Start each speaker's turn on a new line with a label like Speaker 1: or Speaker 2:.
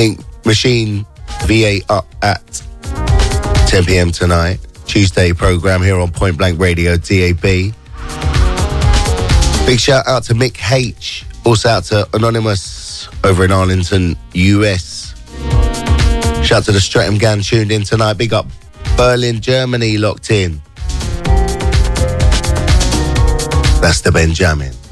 Speaker 1: Ink Machine V8 up at 10 p.m. tonight. Tuesday program here on Point Blank Radio, DAB. Big shout out to Mick H. Also out to Anonymous over in Arlington, US. Shout out to the Streatham Gang tuned in tonight. Big up Berlin, Germany locked in. That's the Benjamin.